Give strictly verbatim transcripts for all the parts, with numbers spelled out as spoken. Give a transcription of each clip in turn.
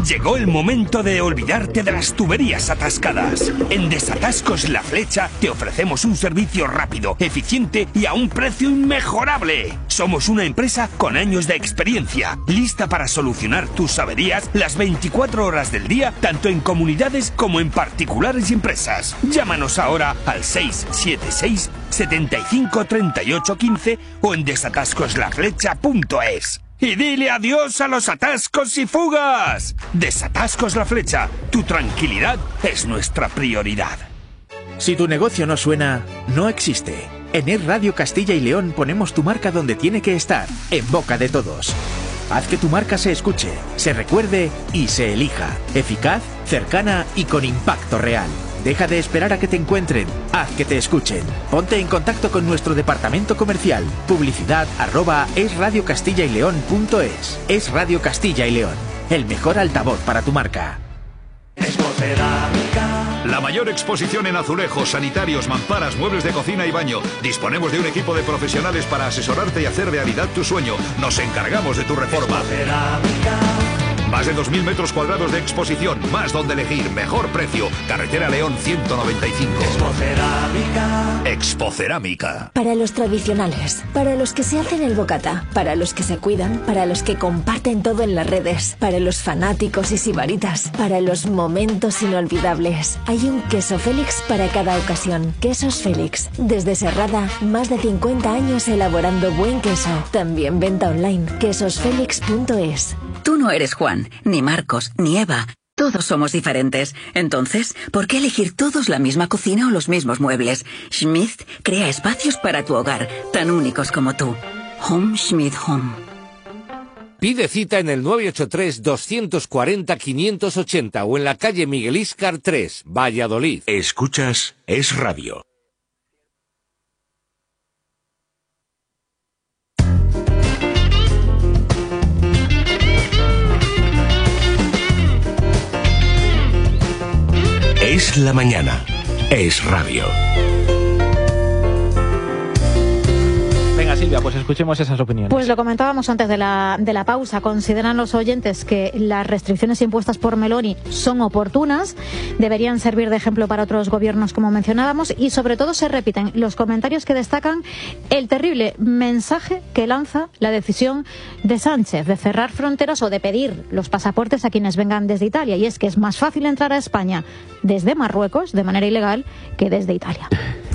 Llegó el momento de olvidarte de las tuberías atascadas. En Desatascos La Flecha te ofrecemos un servicio rápido, eficiente y a un precio inmejorable. Somos una empresa con años de experiencia, lista para solucionar tus averías las veinticuatro horas del día, tanto en comunidades como en particulares y empresas. Llámanos ahora al seis siete seis, setenta y cinco, treinta y ocho, quince o en desatascos la flecha punto es. Y dile adiós a los atascos y fugas. Desatascos La Flecha. Tu tranquilidad es nuestra prioridad. Si tu negocio no suena, no existe. En Es Radio Castilla y León ponemos tu marca donde tiene que estar, en boca de todos. Haz que tu marca se escuche, se recuerde y se elija. Eficaz, cercana y con impacto real. Deja de esperar a que te encuentren. Haz que te escuchen. Ponte en contacto con nuestro departamento comercial. Publicidad arroba esradiocastillaileón.es. Es Radio Castilla y León. El mejor altavoz para tu marca. La mayor exposición en azulejos, sanitarios, mamparas, muebles de cocina y baño. Disponemos de un equipo de profesionales para asesorarte y hacer realidad tu sueño. Nos encargamos de tu reforma. Más de dos mil metros cuadrados de exposición, más donde elegir, mejor precio. Carretera León ciento noventa y cinco. Expocerámica. Expocerámica. Para los tradicionales, para los que se hacen el bocata, para los que se cuidan, para los que comparten todo en las redes, para los fanáticos y sibaritas, para los momentos inolvidables. Hay un queso Félix para cada ocasión. Quesos Félix. Desde Serrada, más de cincuenta años elaborando buen queso. También venta online. quesos félix punto es. Tú no eres Juan, ni Marcos, ni Eva. Todos somos diferentes. Entonces, ¿por qué elegir todos la misma cocina o los mismos muebles? Schmidt crea espacios para tu hogar, tan únicos como tú. Home Schmidt Home. Pide cita en el nueve ocho tres, dos cuatro cero, cinco ocho cero o en la calle Miguel Íscar tres, Valladolid. Escuchas Es Radio. Es la mañana. Es radio. Venga, Silvia, pues escuchemos esas opiniones. Pues lo comentábamos antes de la, de la pausa. Consideran los oyentes que las restricciones impuestas por Meloni son oportunas, deberían servir de ejemplo para otros gobiernos, como mencionábamos, y sobre todo se repiten los comentarios que destacan el terrible mensaje que lanza la decisión de Sánchez de cerrar fronteras o de pedir los pasaportes a quienes vengan desde Italia. Y es que es más fácil entrar a España desde Marruecos de manera ilegal que desde Italia.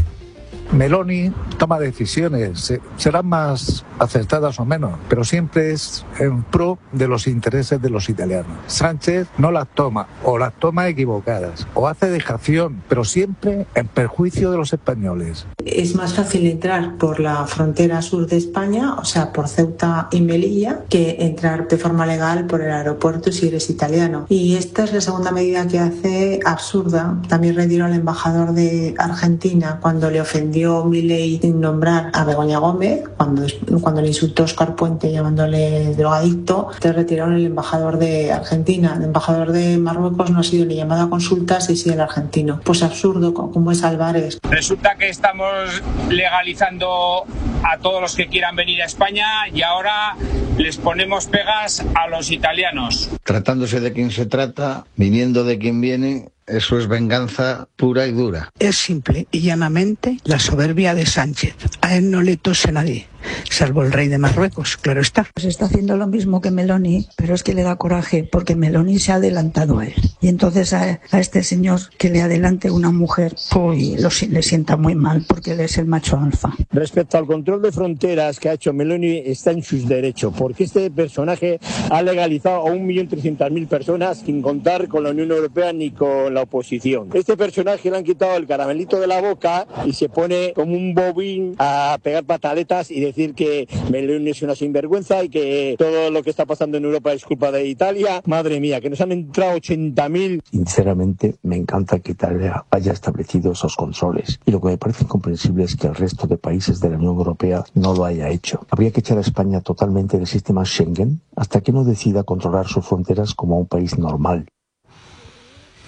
Meloni toma decisiones, serán más acertadas o menos, pero siempre es en pro de los intereses de los italianos. Sánchez no las toma, o las toma equivocadas, o hace dejación, pero siempre en perjuicio de los españoles. Es más fácil entrar por la frontera sur de España, o sea, por Ceuta y Melilla, que entrar de forma legal por el aeropuerto si eres italiano. Y esta es la segunda medida que hace absurda. También retiró al embajador de Argentina cuando le ofendió Milei sin nombrar a Begoña Gómez, cuando, cuando le insultó Óscar Puente llamándole drogadicto. Te retiraron el embajador de Argentina. El embajador de Marruecos no ha sido ni llamado a consultas y sí el argentino. Pues absurdo, como es Álvarez. Resulta que estamos legalizando a todos los que quieran venir a España y ahora les ponemos pegas a los italianos. Tratándose de quien se trata, viniendo de quien viene, eso es venganza pura y dura. Es simple y llanamente la soberbia de Sánchez. A él no le tose nadie, salvo el rey de Marruecos, claro está. Pues está haciendo lo mismo que Meloni, pero es que le da coraje porque Meloni se ha adelantado a él. Y entonces a, a este señor que le adelante una mujer, uy, lo, le sienta muy mal porque él es el macho alfa. Respecto al control de fronteras que ha hecho Meloni, está en sus derechos, porque este personaje ha legalizado a un millón trescientas mil personas sin contar con la Unión Europea ni con la oposición. Este personaje le han quitado el caramelito de la boca y se pone como un bobín a pegar pataletas y decir que Meloni es una sinvergüenza y que todo lo que está pasando en Europa es culpa de Italia. Madre mía, que nos han entrado ochenta mil. Sinceramente, me encanta que Italia haya establecido esos controles. Y lo que me parece incomprensible es que el resto de países de la Unión Europea no lo haya hecho. Habría que echar a España totalmente del sistema Schengen hasta que no decida controlar sus fronteras como un país normal.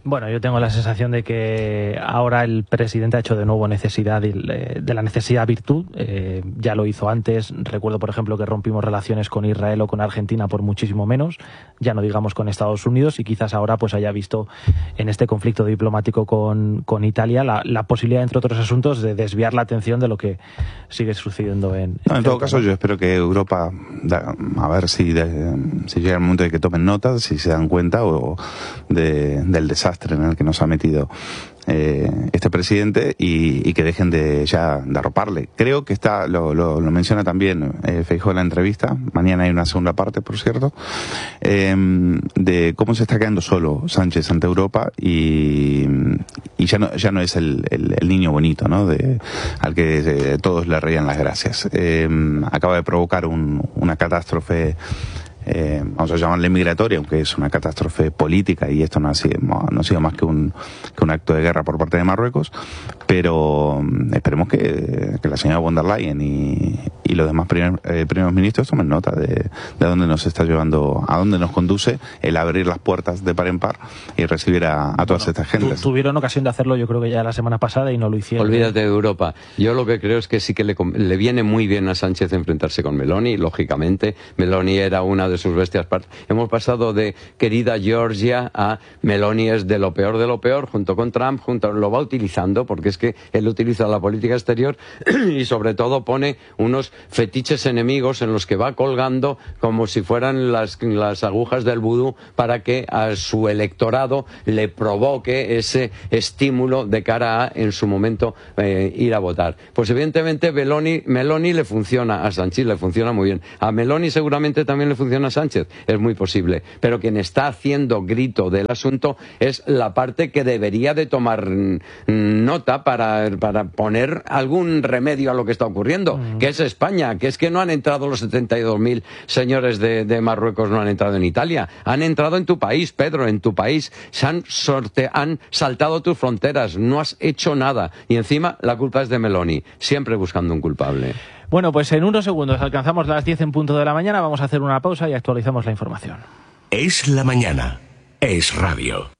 Bueno, yo tengo la sensación de que ahora el presidente ha hecho de nuevo necesidad de, de la necesidad virtud. Eh, ya lo hizo antes. Recuerdo, por ejemplo, que rompimos relaciones con Israel o con Argentina por muchísimo menos. Ya no digamos con Estados Unidos, y quizás ahora pues haya visto en este conflicto diplomático con, con Italia la, la posibilidad, entre otros asuntos, de desviar la atención de lo que sigue sucediendo en... No, en todo caso, yo espero que Europa, da, a ver si, de, si llega el momento de que tomen notas, si se dan cuenta o de, del desastre en el que nos ha metido eh, este presidente, y, y que dejen de ya de arroparle. Creo que está, lo, lo, lo menciona también eh, Feijóo en la entrevista, mañana hay una segunda parte, por cierto, eh, de cómo se está quedando solo Sánchez ante Europa, y, y ya no ya no es el, el, el niño bonito, ¿no? De, al que eh, todos le reían las gracias. Eh, acaba de provocar un, una catástrofe, Eh, vamos a llamarle migratoria, aunque es una catástrofe política, y esto no ha sido, no ha sido más que un, que un acto de guerra por parte de Marruecos, pero esperemos que, que la señora von der Leyen y, y los demás primer, eh, primeros ministros tomen nota de, de dónde nos está llevando, a dónde nos conduce el abrir las puertas de par en par y recibir a, a todas bueno, estas gentes. Tuvieron ocasión de hacerlo, yo creo que ya la semana pasada, y no lo hicieron. Olvídate de Europa. Yo lo que creo es que sí que le, le viene muy bien a Sánchez enfrentarse con Meloni, lógicamente. Meloni era una de sus bestias. Hemos pasado de querida Georgia a Meloni es de lo peor de lo peor, junto con Trump, junto, lo va utilizando, porque es que él utiliza la política exterior y sobre todo pone unos fetiches enemigos en los que va colgando como si fueran las, las agujas del vudú, para que a su electorado le provoque ese estímulo de cara a, en su momento, eh, ir a votar. Pues evidentemente Meloni, Meloni le funciona a Sánchez, le funciona muy bien. A Meloni seguramente también le funciona a Sánchez, es muy posible, pero quien está haciendo grito del asunto es la parte que debería de tomar nota para, para poner algún remedio a lo que está ocurriendo, mm. que es España, que es que no han entrado los setenta y dos mil señores de, de Marruecos, no han entrado en Italia, han entrado en tu país, Pedro, en tu país, se han, sorte, han saltado tus fronteras, no has hecho nada, y encima la culpa es de Meloni, siempre buscando un culpable. Bueno, pues en unos segundos alcanzamos las diez en punto de la mañana, vamos a hacer una pausa y actualizamos la información. Es la mañana, es radio.